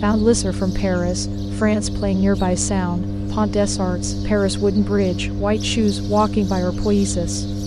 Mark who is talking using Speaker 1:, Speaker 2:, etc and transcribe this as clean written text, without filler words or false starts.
Speaker 1: Bound Lisser from Paris, France playing nearby sound, Pont des Arts, Paris wooden bridge, white shoes walking by Arpoisis.